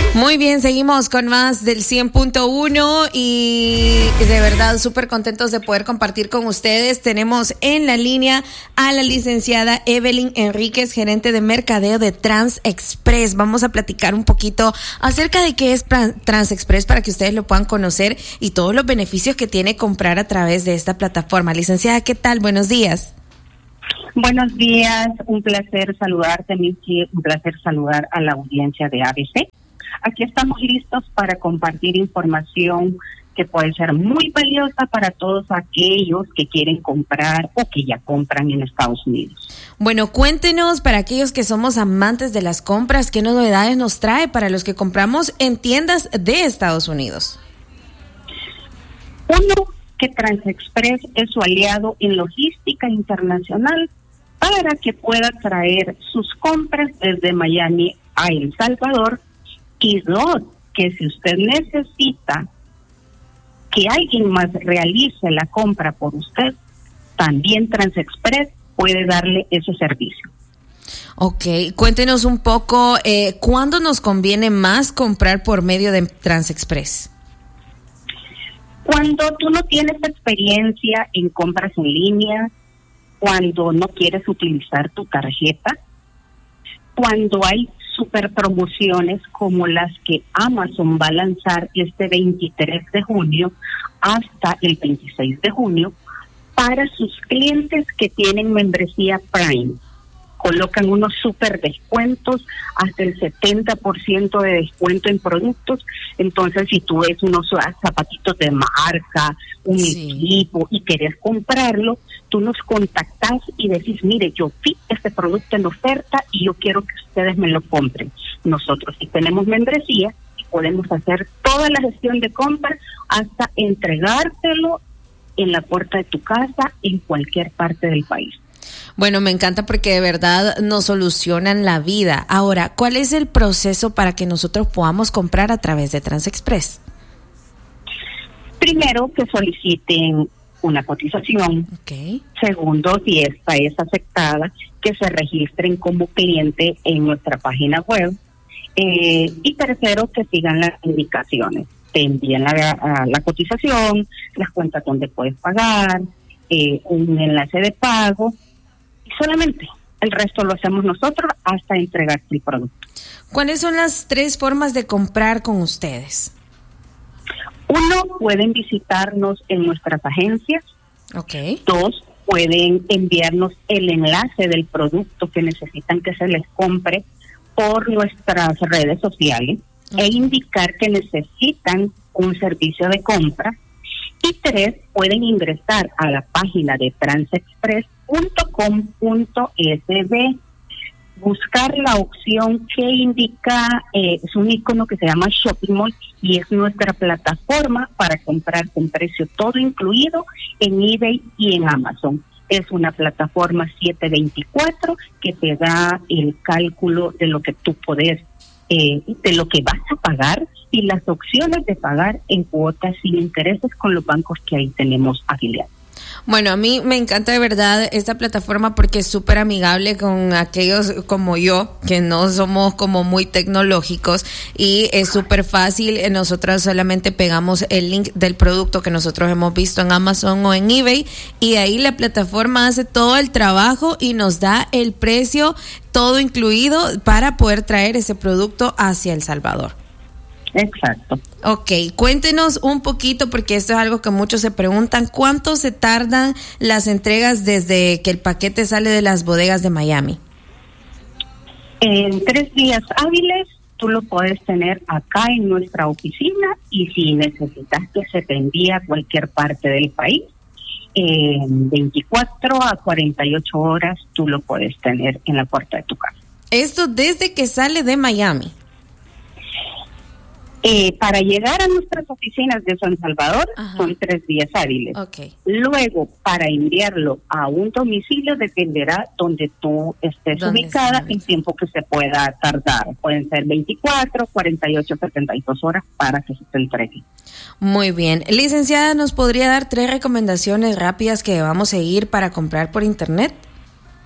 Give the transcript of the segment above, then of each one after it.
Muy bien, seguimos con más del 100.1 y de verdad súper contentos de poder compartir con ustedes. Tenemos en la línea a la licenciada Evelyn Enríquez, gerente de mercadeo de TransExpress. Vamos a platicar un poquito acerca de qué es TransExpress para que ustedes lo puedan conocer y todos los beneficios que tiene comprar a través de esta plataforma. Licenciada, ¿qué tal? Buenos días. Buenos días, un placer saludarte, Michi, un placer saludar a la audiencia de ABC. Aquí estamos listos para compartir información que puede ser muy valiosa para todos aquellos que quieren comprar o que ya compran en Estados Unidos. Bueno, cuéntenos para aquellos que somos amantes de las compras, ¿qué novedades nos trae para los que compramos en tiendas de Estados Unidos? Uno, que TransExpress es su aliado en logística internacional para que pueda traer sus compras desde Miami a El Salvador. Y dos, que si usted necesita que alguien más realice la compra por usted, también TransExpress puede darle ese servicio. Ok, cuéntenos un poco, ¿cuándo nos conviene más comprar por medio de TransExpress? Cuando tú no tienes experiencia en compras en línea, cuando no quieres utilizar tu tarjeta, cuando hay super promociones como las que Amazon va a lanzar este 23 de junio hasta el 26 de junio para sus clientes que tienen membresía Prime. Colocan unos super descuentos, hasta el 70% de descuento en productos. Entonces, si tú ves unos zapatitos de marca, un equipo y querés comprarlo, tú nos contactás y decís, mire, yo vi este producto en oferta y yo quiero que ustedes me lo compren. Nosotros sí tenemos membresía y podemos hacer toda la gestión de compra hasta entregártelo en la puerta de tu casa en cualquier parte del país. Bueno, me encanta porque de verdad nos solucionan la vida. Ahora, ¿cuál es el proceso para que nosotros podamos comprar a través de TransExpress? Primero, que soliciten una cotización. Okay. Segundo, si esta es aceptada, que se registren como cliente en nuestra página web. Y tercero, que sigan las indicaciones. Te envían la cotización, las cuentas donde puedes pagar, un enlace de pago. Solamente el resto lo hacemos nosotros hasta entregarte el producto. ¿Cuáles son las 3 formas de comprar con ustedes? Uno, pueden visitarnos en nuestras agencias. Okay. 2, pueden enviarnos el enlace del producto que necesitan que se les compre por nuestras redes sociales e indicar que necesitan un servicio de compra. Y 3, pueden ingresar a la página de transexpress.com.sb, buscar la opción que indica, es un icono que se llama Shopping Mall y es nuestra plataforma para comprar con precio todo incluido en eBay y en Amazon. Es una plataforma 724 que te da el cálculo de lo que tú podés, de lo que vas a pagar y las opciones de pagar en cuotas sin intereses con los bancos que ahí tenemos afiliados. Bueno, a mí me encanta de verdad esta plataforma porque es súper amigable con aquellos como yo, que no somos como muy tecnológicos, y es súper fácil. Nosotros solamente pegamos el link del producto que nosotros hemos visto en Amazon o en eBay y ahí la plataforma hace todo el trabajo y nos da el precio todo incluido para poder traer ese producto hacia El Salvador. Exacto. Ok, cuéntenos un poquito, porque esto es algo que muchos se preguntan, ¿cuánto se tardan las entregas desde que el paquete sale de las bodegas de Miami? En 3 días hábiles tú lo puedes tener acá en nuestra oficina y si necesitas que se te envíe a cualquier parte del país, en 24 a 48 horas tú lo puedes tener en la puerta de tu casa. Esto desde que sale de Miami. Para llegar a nuestras oficinas de San Salvador, ajá, son 3 días hábiles. Okay. Luego, para enviarlo a un domicilio dependerá donde tú estés ubicada, el tiempo que se pueda tardar. Pueden ser 24, 48, 72 horas para que se te entregue. Muy bien. Licenciada, ¿nos podría dar 3 recomendaciones rápidas que debamos seguir para comprar por internet?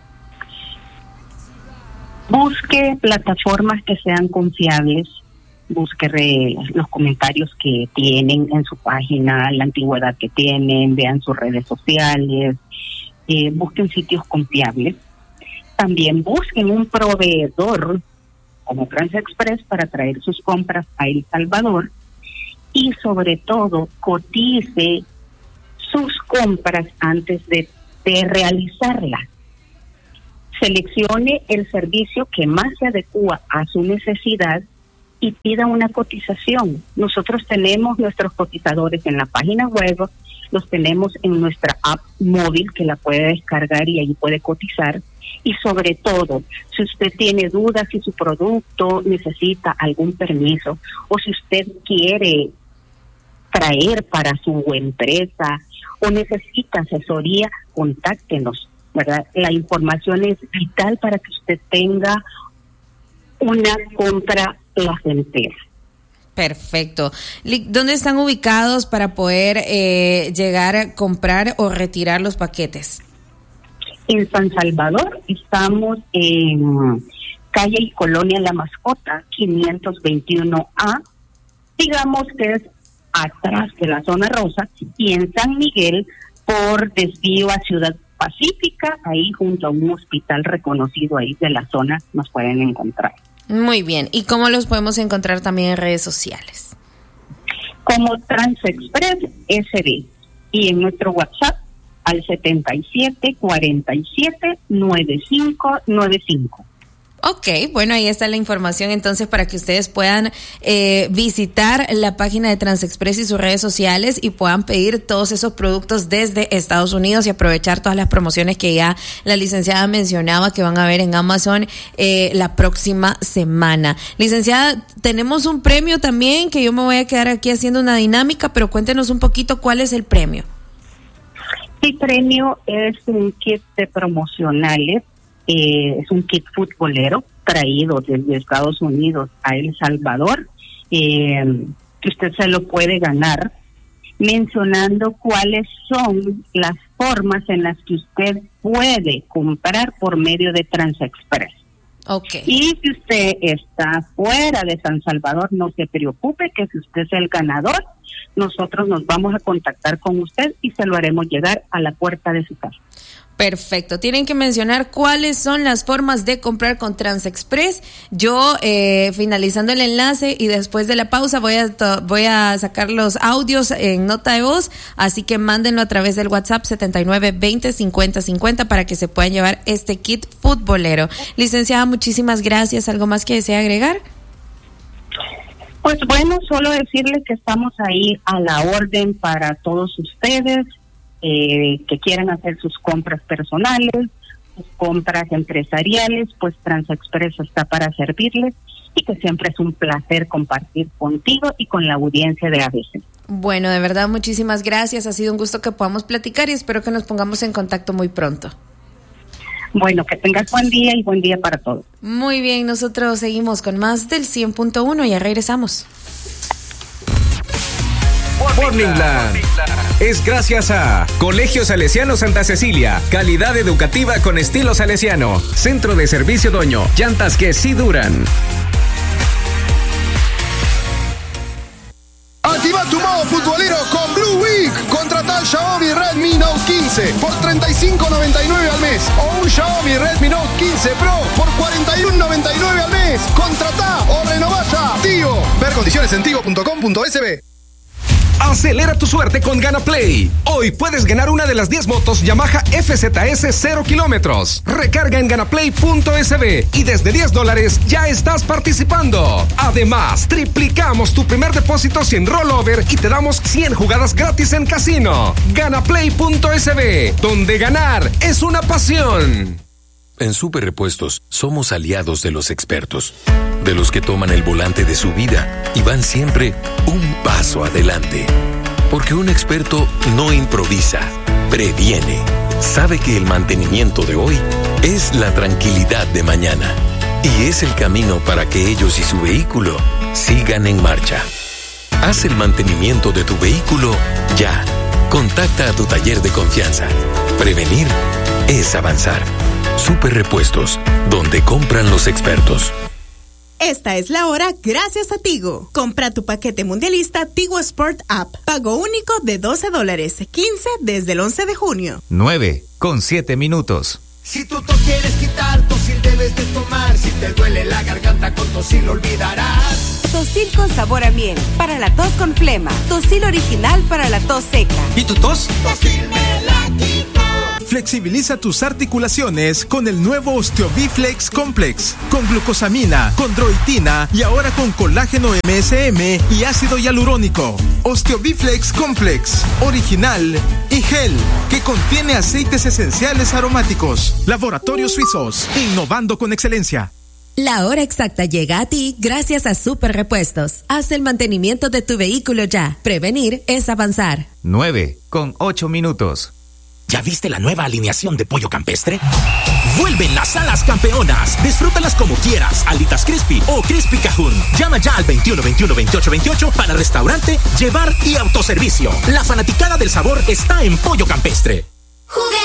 Busque plataformas que sean confiables. busque los comentarios que tienen en su página, la antigüedad que tienen, vean sus redes sociales, busquen sitios confiables. También busquen un proveedor como TransExpress para traer sus compras a El Salvador, y sobre todo cotice sus compras antes de realizarlas. Seleccione el servicio que más se adecua a su necesidad y pida una cotización. Nosotros tenemos nuestros cotizadores en la página web, los tenemos en nuestra app móvil que la puede descargar y ahí puede cotizar. Y sobre todo, si usted tiene dudas si su producto necesita algún permiso o si usted quiere traer para su empresa o necesita asesoría, contáctenos, ¿verdad? La información es vital para que usted tenga una compra placentera. Perfecto. ¿Dónde están ubicados para poder llegar a comprar o retirar los paquetes? En San Salvador estamos en calle y Colonia La Mascota, 521A, digamos que es atrás de la zona rosa, y en San Miguel por desvío a Ciudad Pacífica, ahí junto a un hospital reconocido ahí de la zona nos pueden encontrar. Muy bien. ¿Y cómo los podemos encontrar también en redes sociales? Como TransExpress SB, y en nuestro WhatsApp al 77479595. Ok, bueno, ahí está la información entonces para que ustedes puedan visitar la página de TransExpress y sus redes sociales y puedan pedir todos esos productos desde Estados Unidos y aprovechar todas las promociones que ya la licenciada mencionaba que van a ver en Amazon la próxima semana. Licenciada, tenemos un premio también que yo me voy a quedar aquí haciendo una dinámica, pero cuéntenos un poquito cuál es el premio. El premio es un kit de promocionales. Es un kit futbolero traído desde Estados Unidos a El Salvador, que usted se lo puede ganar mencionando cuáles son las formas en las que usted puede comprar por medio de TransExpress. Okay. Y si usted está fuera de San Salvador, no se preocupe, que si usted es el ganador, nosotros nos vamos a contactar con usted y se lo haremos llegar a la puerta de su casa. Perfecto. Tienen que mencionar cuáles son las formas de comprar con TransExpress. Yo, finalizando el enlace y después de la pausa, voy a sacar los audios en nota de voz, así que mándenlo a través del WhatsApp 79205050 para que se puedan llevar este kit futbolero. Licenciada, muchísimas gracias. ¿Algo más que desea agregar? Pues bueno, solo decirles que estamos ahí a la orden para todos ustedes. Que quieran hacer sus compras personales, sus compras empresariales, pues TransExpress está para servirles, y que siempre es un placer compartir contigo y con la audiencia de ABC. Bueno, de verdad, muchísimas gracias. Ha sido un gusto que podamos platicar y espero que nos pongamos en contacto muy pronto. Bueno, que tengas buen día y buen día para todos. Muy bien, nosotros seguimos con más del 100.1 y ya regresamos. Morningland es gracias a Colegio Salesiano Santa Cecilia, calidad educativa con estilo salesiano, Centro de Servicio Doño, llantas que sí duran. Activa tu modo futbolero con Blue Week. Contrata el Xiaomi Redmi Note 15 por $35.99 al mes o un Xiaomi Redmi Note 15 Pro por $41.99 al mes. Contrata o renová ya. Tigo. Ver condiciones en tigo.com.sb. Acelera tu suerte con GanaPlay. Hoy puedes ganar una de las 10 motos Yamaha FZS 0 kilómetros. Recarga en ganaplay.sb y desde $10 ya estás participando. Además, triplicamos tu primer depósito sin rollover y te damos 100 jugadas gratis en casino. Ganaplay.sb, donde ganar es una pasión. En Super Repuestos somos aliados de los expertos, de los que toman el volante de su vida y van siempre un paso adelante. Porque un experto no improvisa, previene. Sabe que el mantenimiento de hoy es la tranquilidad de mañana y es el camino para que ellos y su vehículo sigan en marcha. Haz el mantenimiento de tu vehículo ya. Contacta a tu taller de confianza. Prevenir es avanzar. Super Repuestos, donde compran los expertos. Esta es la hora gracias a Tigo. Compra tu paquete mundialista Tigo Sport App. Pago único de $12, 15 desde el 11 de junio. 9:07. Si tu tos quieres quitar, Tosil debes de tomar. Si te duele la garganta, con Tosil lo olvidarás. Tosil con sabor a miel, para la tos con flema. Tosil original para la tos seca. ¿Y tu tos? Tosil me la quito. Flexibiliza tus articulaciones con el nuevo Osteobiflex Complex, con glucosamina, chondroitina y ahora con colágeno MSM y ácido hialurónico. Osteobiflex Complex, original y gel, que contiene aceites esenciales aromáticos. Laboratorios Suizos, innovando con excelencia. La hora exacta llega a ti gracias a Super Repuestos. Haz el mantenimiento de tu vehículo ya. Prevenir es avanzar. 9:08. ¿Ya viste la nueva alineación de pollo campestre? ¡Vuelven las alas campeonas! Disfrútalas como quieras, alitas crispy o crispy cajún. Llama ya al 21-28-28 para restaurante, llevar y autoservicio. La fanaticada del sabor está en Pollo Campestre.